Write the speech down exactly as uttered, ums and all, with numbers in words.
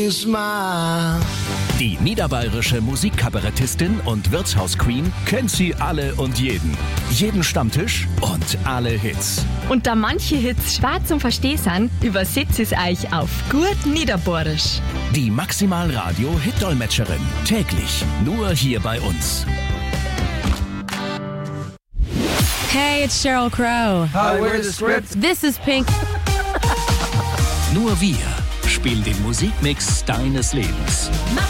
Die niederbayerische Musikkabarettistin und Wirtshausqueen kennt sie alle und jeden. Jeden Stammtisch und alle Hits. Und da manche Hits schwer zum Verstehen sind, übersetzt es euch auf gut Niederbayerisch. Die Maximal Radio Hit-Dolmetscherin. Täglich nur hier bei uns. Hey, it's Sheryl Crow. Hi, where's the script? This is Pink. Nur wir spielen den Musikmix deines Lebens.